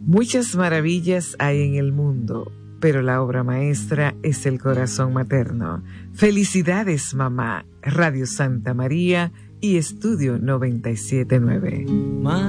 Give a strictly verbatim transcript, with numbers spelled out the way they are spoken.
Muchas maravillas hay en el mundo, pero la obra maestra es el corazón materno. Felicidades, mamá. Radio Santa María y Estudio noventa y siete nueve.